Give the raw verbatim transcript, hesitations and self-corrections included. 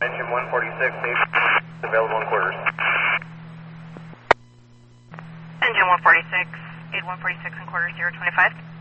Engine one forty-six, available in quarters. Engine one forty-six, eight one forty-six in quarters, zero twenty-five.